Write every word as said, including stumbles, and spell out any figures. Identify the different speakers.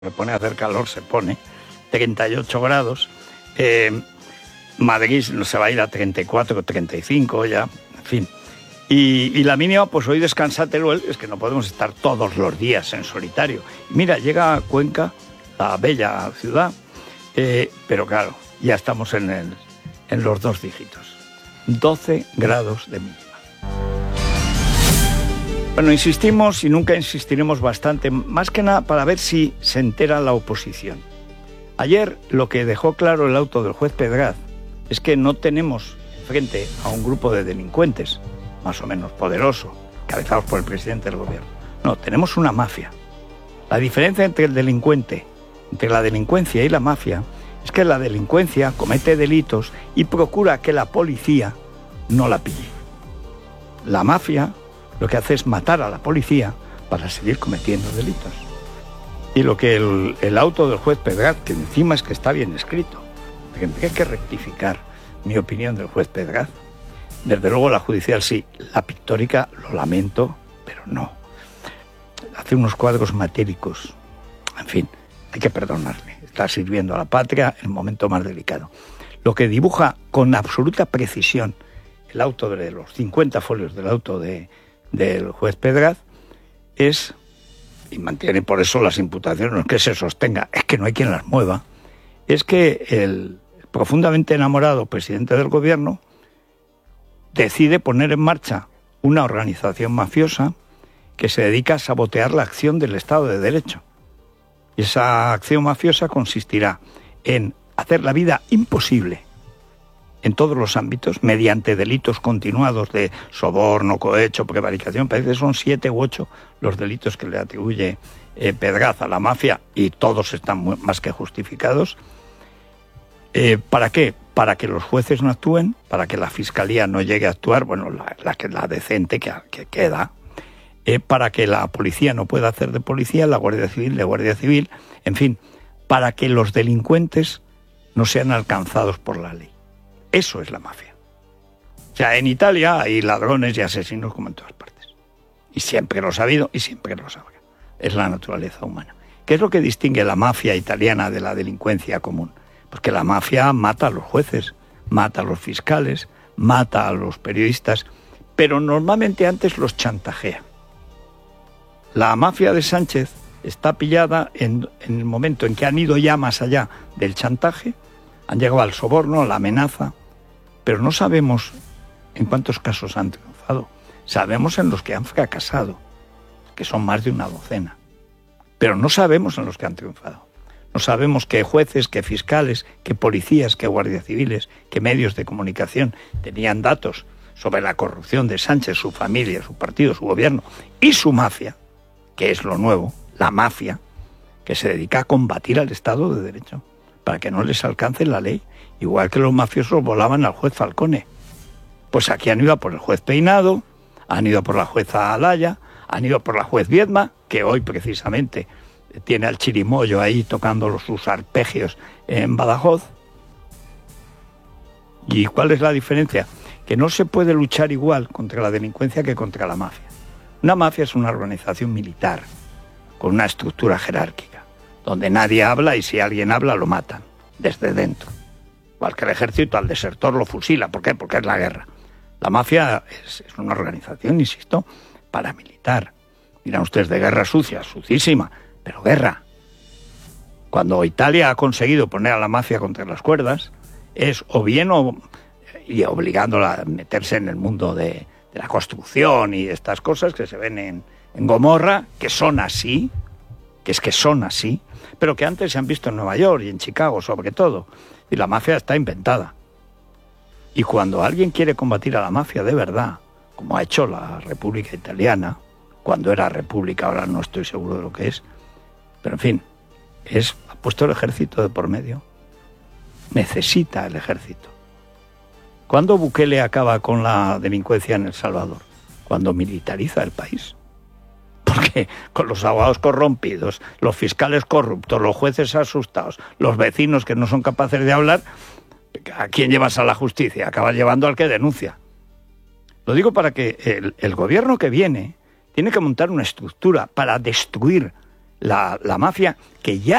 Speaker 1: se pone a hacer calor, se pone treinta y ocho grados. Eh, Madrid se va a ir a treinta y cuatro, treinta y cinco ya, en fin. Y, y la mínima, pues hoy descansa Teruel, es que no podemos estar todos los días en solitario. Mira, llega a Cuenca, la bella ciudad, eh, pero claro, ya estamos en, el, en los dos dígitos. doce grados de mínima. Bueno, insistimos y nunca insistiremos bastante, más que nada para ver si se entera la oposición. Ayer lo que dejó claro el auto del juez Pedraz es que no tenemos frente a un grupo de delincuentes, más o menos poderoso, cabezados por el presidente del gobierno. No, tenemos una mafia. La diferencia entre el delincuente, entre la delincuencia y la mafia, es que la delincuencia comete delitos y procura que la policía no la pille. La mafia lo que hace es matar a la policía para seguir cometiendo delitos. Y lo que el, el auto del juez Pedraz, que encima es que está bien escrito, tendría que rectificar mi opinión del juez Pedraz. Desde luego la judicial sí, la pictórica lo lamento, pero no. Hace unos cuadros matéricos. En fin, hay que perdonarle. Está sirviendo a la patria en el momento más delicado. Lo que dibuja con absoluta precisión el auto de los cincuenta folios del auto de, del juez Pedraz es, y mantiene por eso las imputaciones, no es que se sostenga, es que no hay quien las mueva, es que el profundamente enamorado presidente del gobierno decide poner en marcha una organización mafiosa que se dedica a sabotear la acción del Estado de Derecho. Y esa acción mafiosa consistirá en hacer la vida imposible en todos los ámbitos, mediante delitos continuados de soborno, cohecho, prevaricación. Parece que son siete u ocho los delitos que le atribuye eh, Pedraz a la mafia, y todos están muy, más que justificados. Eh, ¿Para qué? Para que los jueces no actúen, para que la fiscalía no llegue a actuar, bueno, la, la, la decente que, que queda, eh, para que la policía no pueda hacer de policía, la Guardia Civil de Guardia Civil, en fin, para que los delincuentes no sean alcanzados por la ley. Eso es la mafia. O sea, en Italia hay ladrones y asesinos como en todas partes. Y siempre lo ha habido y siempre lo sabrá. Es la naturaleza humana. ¿Qué es lo que distingue la mafia italiana de la delincuencia común? Pues que la mafia mata a los jueces, mata a los fiscales, mata a los periodistas, pero normalmente antes los chantajea. La mafia de Sánchez está pillada en, en el momento en que han ido ya más allá del chantaje, han llegado al soborno, a la amenaza, pero no sabemos en cuántos casos han triunfado. Sabemos en los que han fracasado, que son más de una docena, pero no sabemos en los que han triunfado. No sabemos qué jueces, qué fiscales, qué policías, qué guardias civiles, qué medios de comunicación tenían datos sobre la corrupción de Sánchez, su familia, su partido, su gobierno y su mafia, que es lo nuevo, la mafia, que se dedica a combatir al Estado de Derecho para que no les alcance la ley, igual que los mafiosos volaban al juez Falcone. Pues aquí han ido a por el juez Peinado, han ido a por la jueza Alaya, han ido a por la juez Viedma, que hoy precisamente tiene al chirimoyo ahí tocando sus arpegios en Badajoz. ¿Y cuál es la diferencia? Que no se puede luchar igual contra la delincuencia que contra la mafia. Una mafia es una organización militar, con una estructura jerárquica, donde nadie habla y si alguien habla lo matan, desde dentro. Igual que el ejército al desertor lo fusila. ¿Por qué? Porque es la guerra. La mafia es, es una organización, insisto, paramilitar. Dirán ustedes, de guerra sucia, sucísima, pero guerra. Cuando Italia ha conseguido poner a la mafia contra las cuerdas, es o bien o, y obligándola a meterse en el mundo de, de la construcción y estas cosas que se ven en, en Gomorra, que son así, que es que son así, pero que antes se han visto en Nueva York y en Chicago sobre todo, y la mafia está inventada. Y cuando alguien quiere combatir a la mafia de verdad, como ha hecho la República Italiana, cuando era república, ahora no estoy seguro de lo que es, pero en fin, es, ha puesto el ejército de por medio. Necesita el ejército. ¿Cuándo Bukele acaba con la delincuencia en El Salvador? Cuando militariza el país. Porque con los abogados corrompidos, los fiscales corruptos, los jueces asustados, los vecinos que no son capaces de hablar, ¿a quién llevas a la justicia? Acabas llevando al que denuncia. Lo digo para que el, el gobierno que viene tiene que montar una estructura para destruir la, la mafia, que ya